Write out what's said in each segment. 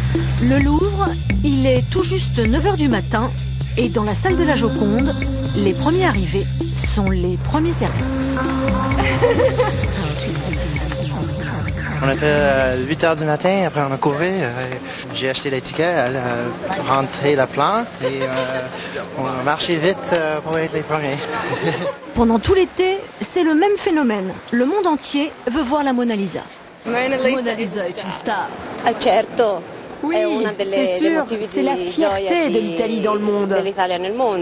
Le Louvre, il est tout juste 9h du matin et dans la salle de la Joconde, les premiers arrivés sont les premiers servis. On a fait 8h du matin, après on a couru, j'ai acheté les tickets, rentré le plan et on a marché vite pour être les premiers. Pendant tout l'été, c'est le même phénomène. Le monde entier veut voir la Mona Lisa. Mona Lisa est une star. Certo. Oui, c'est sûr, c'est la fierté de l'Italie dans le monde. Et moins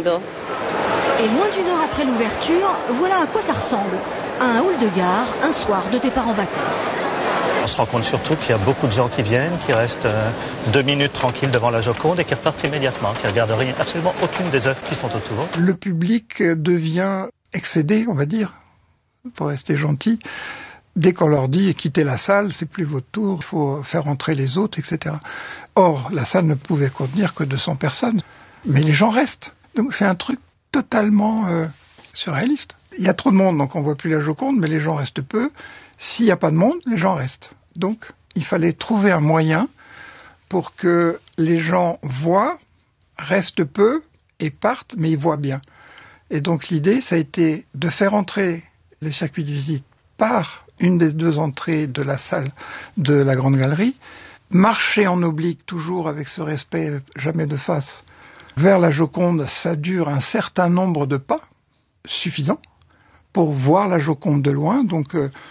d'une heure après l'ouverture, voilà à quoi ça ressemble. À un hall de gare, un soir de départ en vacances. On se rend compte surtout qu'il y a beaucoup de gens qui viennent, qui restent 2 minutes tranquilles devant la Joconde et qui repartent immédiatement, qui ne regardent absolument aucune des œuvres qui sont autour. Le public devient excédé, on va dire, pour rester gentil. Dès qu'on leur dit quittez la salle, c'est plus votre tour, il faut faire entrer les autres, etc. Or, la salle ne pouvait contenir que 200 personnes, mais les gens restent. Donc c'est un truc totalement surréaliste. Il y a trop de monde, donc on voit plus la Joconde, mais les gens restent peu. S'il n'y a pas de monde, les gens restent. Donc il fallait trouver un moyen pour que les gens voient, restent peu et partent, mais ils voient bien. Et donc l'idée, ça a été de faire entrer le circuit de visite par une des 2 entrées de la salle de la Grande Galerie, marcher en oblique, toujours avec ce respect, jamais de face, vers la Joconde. Ça dure un certain nombre de pas, suffisant, pour voir la Joconde de loin. Donc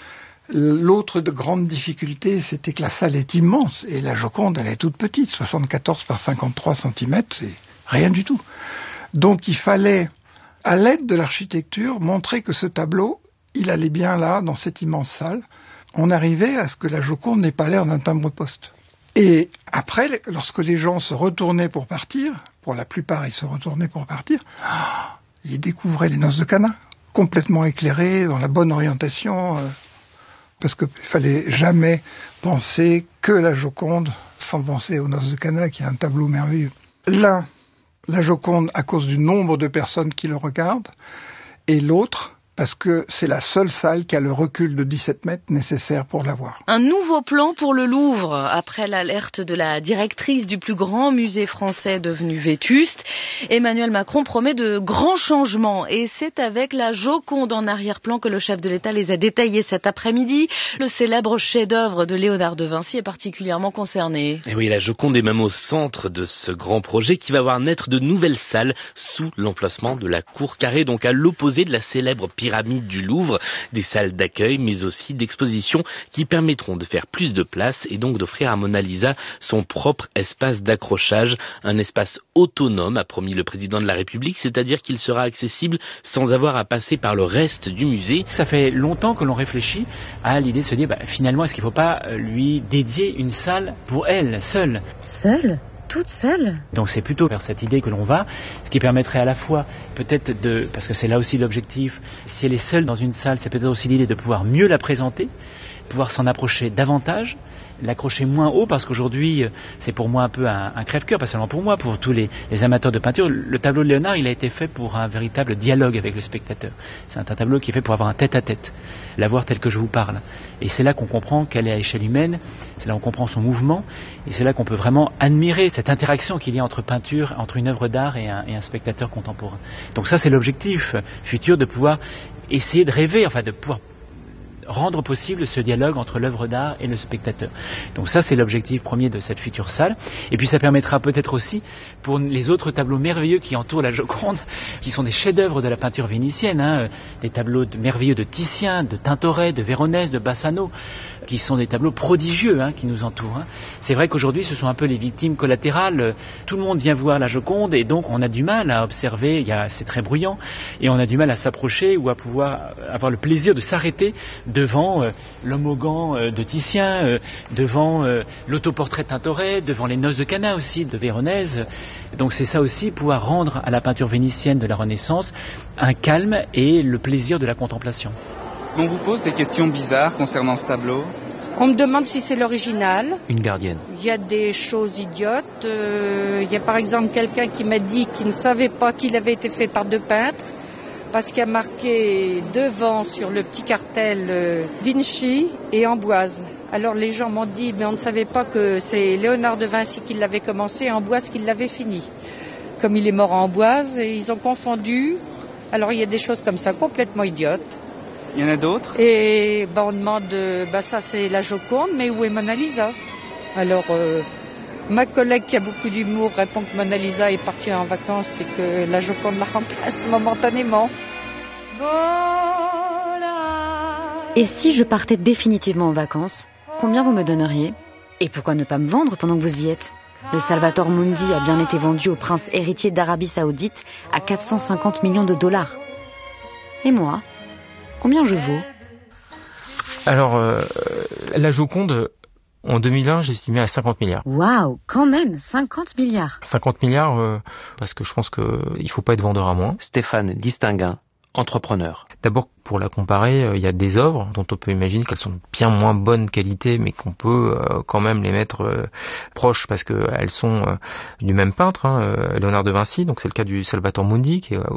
l'autre grande difficulté, c'était que la salle est immense, et la Joconde, elle est toute petite, 74 par 53 cm, c'est rien du tout. Donc il fallait, à l'aide de l'architecture, montrer que ce tableau, il allait bien là, dans cette immense salle. On arrivait à ce que la Joconde n'ait pas l'air d'un timbre-poste. Et après, lorsque les gens se retournaient pour partir, pour la plupart ils se retournaient pour partir, ils découvraient les noces de Cana, complètement éclairées, dans la bonne orientation, parce qu'il ne fallait jamais penser que la Joconde, sans penser aux noces de Cana, qui est un tableau merveilleux. Là, la Joconde à cause du nombre de personnes qui le regardent, et l'autre, parce que c'est la seule salle qui a le recul de 17 mètres nécessaire pour la voir. Un nouveau plan pour le Louvre, après l'alerte de la directrice du plus grand musée français devenu vétuste. Emmanuel Macron promet de grands changements et c'est avec la Joconde en arrière-plan que le chef de l'État les a détaillés cet après-midi. Le célèbre chef-d'œuvre de Léonard de Vinci est particulièrement concerné. Et oui, la Joconde est même au centre de ce grand projet qui va voir naître de nouvelles salles sous l'emplacement de la cour carrée, donc à l'opposé de la célèbre pyramide du Louvre, des salles d'accueil mais aussi d'exposition qui permettront de faire plus de place et donc d'offrir à Mona Lisa son propre espace d'accrochage, un espace autonome, a promis le président de la République, c'est-à-dire qu'il sera accessible sans avoir à passer par le reste du musée. Ça fait longtemps que l'on réfléchit à l'idée de se dire finalement est-ce qu'il ne faut pas lui dédier une salle pour elle, seule. Seule ? Toute seule. Donc c'est plutôt vers cette idée que l'on va, ce qui permettrait à la fois peut-être parce que c'est là aussi l'objectif, si elle est seule dans une salle, c'est peut-être aussi l'idée de pouvoir mieux la présenter, pouvoir s'en approcher davantage, l'accrocher moins haut, parce qu'aujourd'hui c'est pour moi un peu un crève-cœur, pas seulement pour moi, pour tous les amateurs de peinture. Le tableau de Léonard, il a été fait pour un véritable dialogue avec le spectateur. C'est un tableau qui est fait pour avoir un tête-à-tête, la voir telle que je vous parle. Et c'est là qu'on comprend qu'elle est à échelle humaine, c'est là qu'on comprend son mouvement, et c'est là qu'on peut vraiment admirer cette interaction qu'il y a entre peinture, entre une œuvre d'art et un spectateur contemporain. Donc ça c'est l'objectif futur, de pouvoir essayer de rêver, enfin de pouvoir rendre possible ce dialogue entre l'œuvre d'art et le spectateur. Donc ça, c'est l'objectif premier de cette future salle. Et puis ça permettra peut-être aussi, pour les autres tableaux merveilleux qui entourent la Joconde, qui sont des chefs-d'œuvre de la peinture vénitienne, des tableaux merveilleux de Titien, de Tintoret, de Véronèse, de Bassano, qui sont des tableaux prodigieux qui nous entourent. C'est vrai qu'aujourd'hui, ce sont un peu les victimes collatérales. Tout le monde vient voir la Joconde et donc on a du mal à observer, c'est très bruyant, et on a du mal à s'approcher ou à pouvoir avoir le plaisir de s'arrêter devant l'homme au gant de Titien, devant l'autoportrait de Tintoret, devant les noces de Cana aussi de Véronèse. Donc c'est ça aussi, pouvoir rendre à la peinture vénitienne de la Renaissance un calme et le plaisir de la contemplation. On vous pose des questions bizarres concernant ce tableau. On me demande si c'est l'original. Une gardienne. Il y a des choses idiotes. Il y a par exemple quelqu'un qui m'a dit qu'il ne savait pas qu'il avait été fait par 2 peintres, parce qu'il y a marqué devant sur le petit cartel Vinci et Amboise. Alors les gens m'ont dit, mais on ne savait pas que c'est Léonard de Vinci qui l'avait commencé et Amboise qui l'avait fini. Comme il est mort à Amboise, et ils ont confondu. Alors il y a des choses comme ça complètement idiotes. Il y en a d'autres? Et on demande, ça c'est la Joconde, mais où est Mona Lisa? Alors ma collègue qui a beaucoup d'humour répond que Mona Lisa est partie en vacances et que la Joconde la remplace momentanément. Et si je partais définitivement en vacances, combien vous me donneriez? Et pourquoi ne pas me vendre pendant que vous y êtes? Le Salvator Mundi a bien été vendu au prince héritier d'Arabie Saoudite à 450 millions de dollars. Et moi, combien je vaux? Alors, la Joconde, en 2001, j'estimais à 50 milliards. Waouh, quand même, 50 milliards. 50 milliards, parce que je pense qu'il ne faut pas être vendeur à moins. Stéphane Distinguin, entrepreneur. D'abord, pour la comparer, il y a des œuvres dont on peut imaginer qu'elles sont de bien moins bonne qualité, mais qu'on peut quand même les mettre proches parce qu'elles sont du même peintre, Léonard de Vinci. Donc c'est le cas du Salvator Mundi, qui est